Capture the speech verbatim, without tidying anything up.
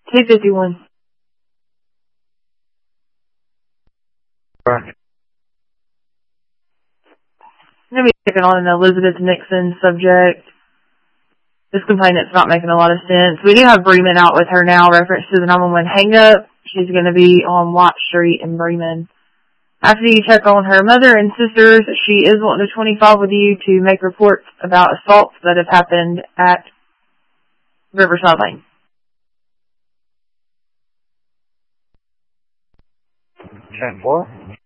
two fifty-one. Right. I'm going to be taking on an Elizabeth Nixon subject. This complainant's not making a lot of sense. We do have Bremen out with her now, reference to the nine one one hang-up. She's going to be on Watt Street in Bremen. After you check on her mother and sisters, she is wanting to twenty-five with you to make reports about assaults that have happened at Riverside Lane. ten four?